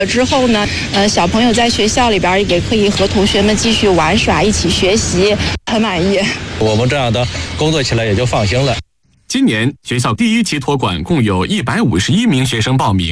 之后呢，小朋友在学校里边也可以和同学们继续玩耍，一起学习，很满意。 我们这样的工作起来也就放心了。 今年学校第一期托管共有151名学生报名。